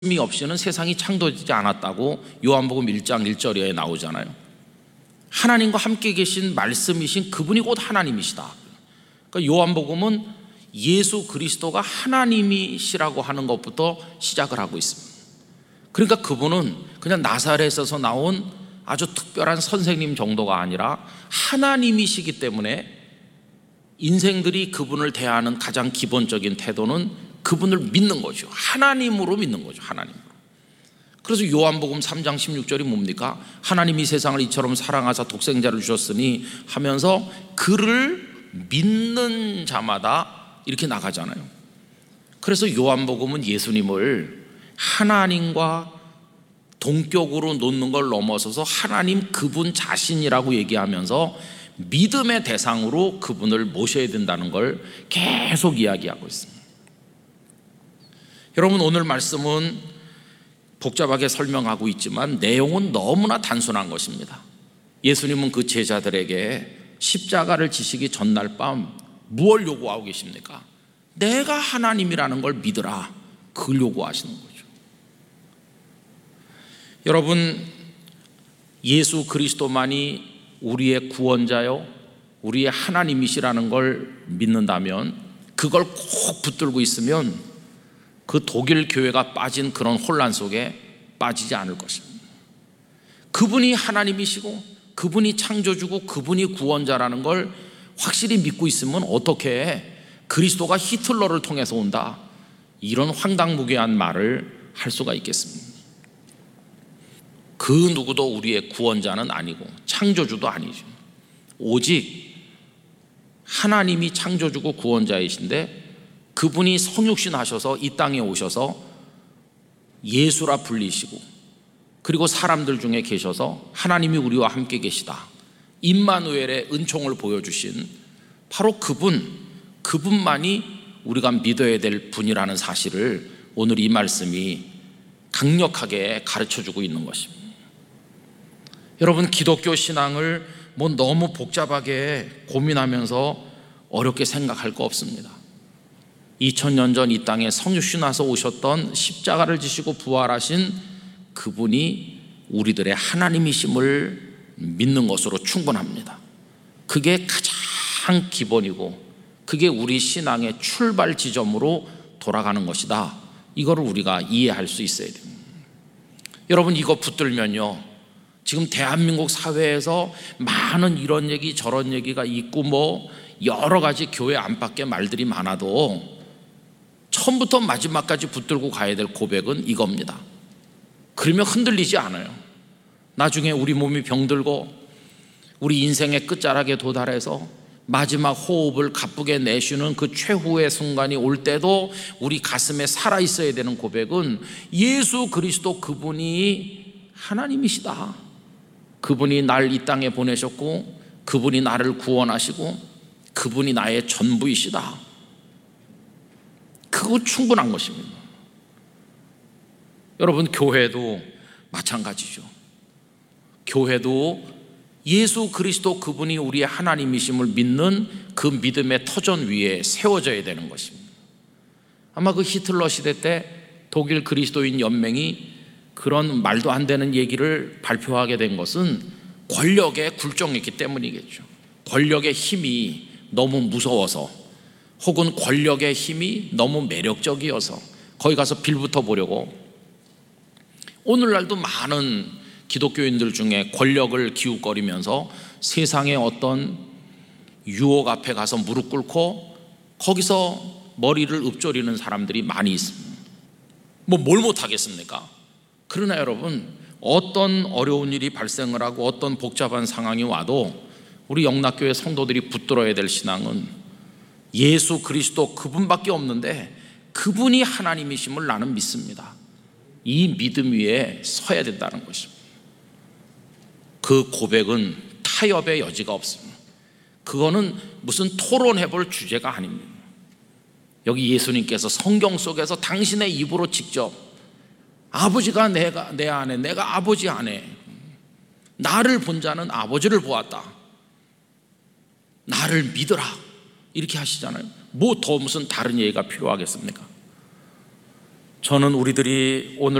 말씀이 없이는 세상이 창조되지 않았다고 요한복음 1장 1절에 나오잖아요. 하나님과 함께 계신 말씀이신 그분이 곧 하나님이시다. 그러니까 요한복음은 예수 그리스도가 하나님이시라고 하는 것부터 시작을 하고 있습니다. 그러니까 그분은 그냥 나사렛에서 나온 아주 특별한 선생님 정도가 아니라 하나님이시기 때문에 인생들이 그분을 대하는 가장 기본적인 태도는 그분을 믿는 거죠. 하나님으로 믿는 거죠. 하나님으로. 그래서 요한복음 3장 16절이 뭡니까? 하나님이 세상을 이처럼 사랑하사 독생자를 주셨으니 하면서 그를 믿는 자마다 이렇게 나가잖아요. 그래서 요한복음은 예수님을 하나님과 동격으로 놓는 걸 넘어서서 하나님 그분 자신이라고 얘기하면서 믿음의 대상으로 그분을 모셔야 된다는 걸 계속 이야기하고 있습니다. 여러분, 오늘 말씀은 복잡하게 설명하고 있지만 내용은 너무나 단순한 것입니다. 예수님은 그 제자들에게 십자가를 지시기 전날 밤 무엇을 요구하고 계십니까? 내가 하나님이라는 걸 믿으라. 그걸 요구하시는 거죠. 여러분, 예수 그리스도만이 우리의 구원자요 우리의 하나님이시라는 걸 믿는다면, 그걸 꼭 붙들고 있으면 그 독일 교회가 빠진 그런 혼란 속에 빠지지 않을 것입니다. 그분이 하나님이시고 그분이 창조주고 그분이 구원자라는 걸 확실히 믿고 있으면 어떻게 그리스도가 히틀러를 통해서 온다, 이런 황당무계한 말을 할 수가 있겠습니까? 그 누구도 우리의 구원자는 아니고 창조주도 아니죠. 오직 하나님이 창조주고 구원자이신데 그분이 성육신 하셔서 이 땅에 오셔서 예수라 불리시고, 그리고 사람들 중에 계셔서 하나님이 우리와 함께 계시다, 임마누엘의 은총을 보여주신 바로 그분만이 우리가 믿어야 될 분이라는 사실을 오늘 이 말씀이 강력하게 가르쳐주고 있는 것입니다. 여러분, 기독교 신앙을 너무 복잡하게 고민하면서 어렵게 생각할 거 없습니다. 2000년 전 이 땅에 성육신 와서 오셨던, 십자가를 지시고 부활하신 그분이 우리들의 하나님이심을 믿는 것으로 충분합니다. 그게 가장 기본이고 그게 우리 신앙의 출발 지점으로 돌아가는 것이다. 이거를 우리가 이해할 수 있어야 됩니다. 여러분, 이거 붙들면요, 지금 대한민국 사회에서 많은 이런 얘기 저런 얘기가 있고 여러 가지 교회 안팎의 말들이 많아도 처음부터 마지막까지 붙들고 가야 될 고백은 이겁니다. 그러면 흔들리지 않아요. 나중에 우리 몸이 병들고 우리 인생의 끝자락에 도달해서 마지막 호흡을 가쁘게 내쉬는 그 최후의 순간이 올 때도 우리 가슴에 살아있어야 되는 고백은 예수 그리스도 그분이 하나님이시다, 그분이 날 이 땅에 보내셨고 그분이 나를 구원하시고 그분이 나의 전부이시다. 그거 충분한 것입니다. 여러분, 교회도 마찬가지죠. 교회도 예수 그리스도 그분이 우리의 하나님이심을 믿는 그 믿음의 터전 위에 세워져야 되는 것입니다. 아마 그 히틀러 시대 때 독일 그리스도인 연맹이 그런 말도 안 되는 얘기를 발표하게 된 것은 권력에 굴종했기 때문이겠죠. 권력의 힘이 너무 무서워서, 혹은 권력의 힘이 너무 매력적이어서 거기 가서 빌붙어 보려고. 오늘날도 많은 기독교인들 중에 권력을 기웃거리면서 세상의 어떤 유혹 앞에 가서 무릎 꿇고 거기서 머리를 읊조리는 사람들이 많이 있습니다. 뭘 못하겠습니까? 그러나 여러분, 어떤 어려운 일이 발생을 하고 어떤 복잡한 상황이 와도 우리 영락교회 성도들이 붙들어야 될 신앙은 예수 그리스도 그분밖에 없는데 그분이 하나님이심을 나는 믿습니다. 이 믿음 위에 서야 된다는 것입니다. 그 고백은 타협의 여지가 없습니다. 그거는 무슨 토론해 볼 주제가 아닙니다. 여기 예수님께서 성경 속에서 당신의 입으로 직접 아버지가 내 안에, 내가 아버지 안에, 나를 본 자는 아버지를 보았다, 나를 믿으라, 이렇게 하시잖아요. 더 무슨 다른 얘기가 필요하겠습니까? 저는 우리들이 오늘